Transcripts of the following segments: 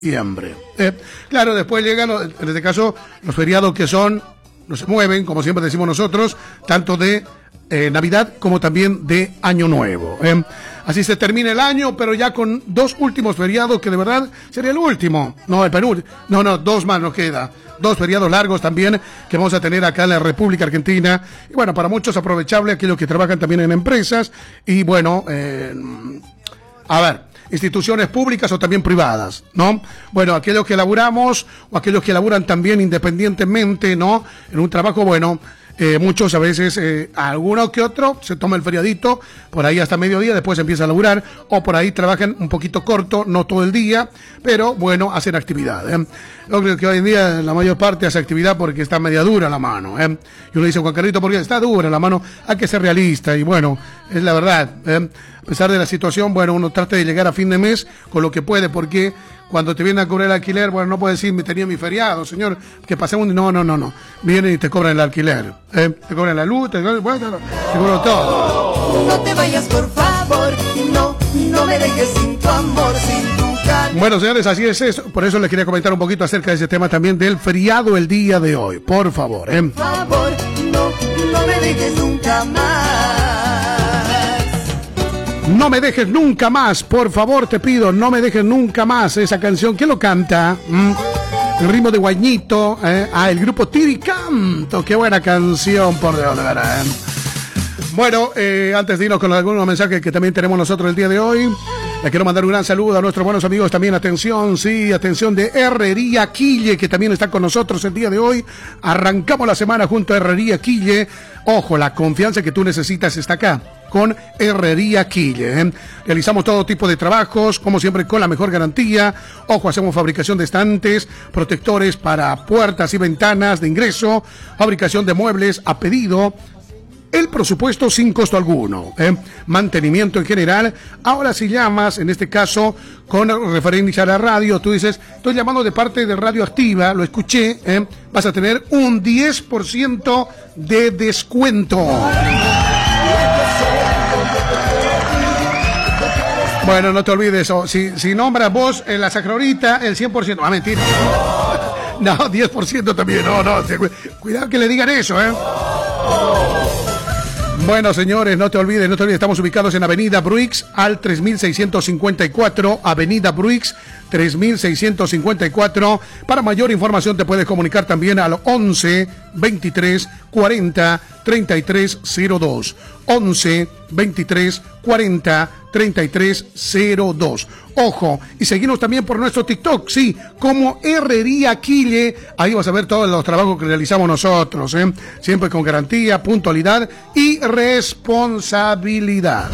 diciembre. Claro, después llegan, en este caso, los feriados que son, no se mueven, como siempre decimos nosotros, tanto de Navidad como también de Año Nuevo. Así se termina el año, pero ya con dos últimos feriados que de verdad sería el último. No, el penúltimo. No, dos más nos queda. Dos feriados largos también que vamos a tener acá en la República Argentina. Y bueno, para muchos aprovechable, aquellos que trabajan también en empresas. Y bueno, a ver, instituciones públicas o también privadas, ¿no? Bueno, aquellos que laburamos o aquellos que laburan también independientemente, ¿no? En un trabajo, bueno, muchos a veces, alguno que otro se toma el feriadito, por ahí hasta mediodía, después empieza a laburar, o por ahí trabajan un poquito corto, no todo el día, pero bueno, hacen actividad. Yo creo que hoy en día la mayor parte hace actividad porque está media dura la mano. Y uno dice, Juan Carlito, porque está dura la mano, hay que ser realista, y bueno, es la verdad. A pesar de la situación, bueno, uno trata de llegar a fin de mes con lo que puede, porque cuando te vienen a cobrar el alquiler, bueno, no puedes decir, tenía mi feriado, señor, que pasemos, no. Vienen y te cobran el alquiler, te cobran la luz, te cobran todo. No te vayas, por favor, no me dejes sin tu amor, sin tu cariño. Bueno, señores, así es eso. Por eso les quería comentar un poquito acerca de ese tema también del feriado el día de hoy, por favor. Por favor, no me dejes nunca más. No me dejes nunca más, por favor te pido, no me dejes nunca más. Esa canción, ¿quién lo canta? El ritmo de Guañito, el grupo Tiricanto, qué buena canción, por Dios, de verdad. Bueno, antes de irnos con algunos mensajes que también tenemos nosotros el día de hoy, le quiero mandar un gran saludo a nuestros buenos amigos también, atención de Herrería Quille, que también está con nosotros el día de hoy. Arrancamos la semana junto a Herrería Quille. Ojo, la confianza que tú necesitas está acá, con Herrería Quille. Realizamos todo tipo de trabajos, como siempre, con la mejor garantía. Ojo, hacemos fabricación de estantes, protectores para puertas y ventanas de ingreso, fabricación de muebles a pedido. El presupuesto sin costo alguno, mantenimiento en general. Ahora si llamas, en este caso, con referencia a la radio, tú dices, estoy llamando de parte de Radioactiva, lo escuché, vas a tener un 10% de descuento. Bueno, no te olvides eso. Si nombras vos en la Sacrorita, el 100%. Ah, mentira. No, 10% también. No. Cuidado que le digan eso, Bueno, señores, no te olvides, estamos ubicados en Avenida Bruix al 3654, Avenida Bruix 3654. Para mayor información te puedes comunicar también al 11 23 40 33 02. 11 23 40 33 02. Ojo, y seguimos también por nuestro TikTok, sí, como Herrería Quille. Ahí vas a ver todos los trabajos que realizamos nosotros, siempre con garantía, puntualidad y responsabilidad.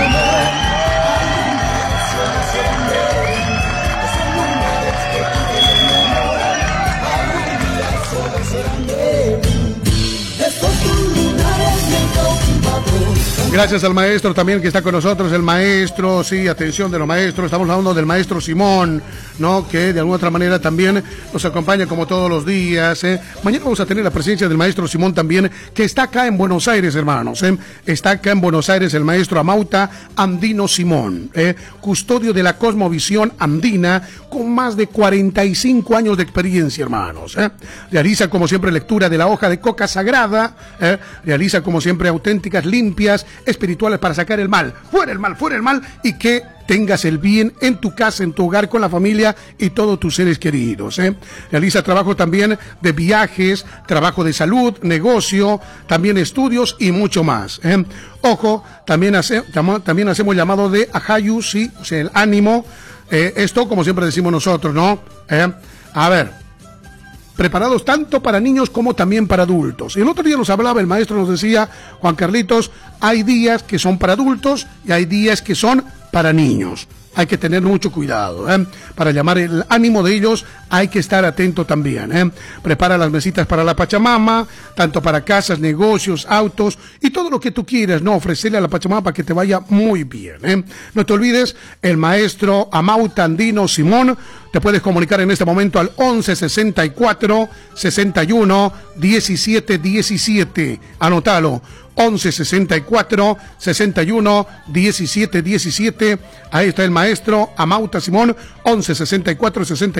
Gracias al maestro también que está con nosotros, el maestro, sí, atención de los maestros, estamos hablando del maestro Simón, ¿no? Que de alguna otra manera también nos acompaña como todos los días, Mañana vamos a tener la presencia del maestro Simón también, que está acá en Buenos Aires, hermanos, Está acá en Buenos Aires el maestro Amauta Andino Simón, custodio de la cosmovisión andina, con más de 45 años de experiencia, hermanos, Realiza como siempre lectura de la hoja de coca sagrada, realiza como siempre auténticas, limpias, espirituales para sacar el mal, fuera el mal, y que tengas el bien en tu casa, en tu hogar, con la familia y todos tus seres queridos. Realiza trabajo también de viajes, trabajo de salud, negocio, también estudios y mucho más. Ojo, también hacemos llamado de Ahayu, sí, o sea, el ánimo. Esto, como siempre decimos nosotros, ¿no? A ver, preparados tanto para niños como también para adultos. Y el otro día nos hablaba, el maestro nos decía, Juan Carlitos, hay días que son para adultos y hay días que son para niños. Hay que tener mucho cuidado, Para llamar el ánimo de ellos hay que estar atento también, Prepara las mesitas para la Pachamama, tanto para casas, negocios, autos y todo lo que tú quieras, ¿no? Ofrecerle a la Pachamama para que te vaya muy bien, No te olvides, el maestro Amauta Andino Simón, te puedes comunicar en este momento al 11 64 61 17 17. Anótalo. 11 64 61 17 17. Ahí está el maestro Amauta Simón. 11 64 61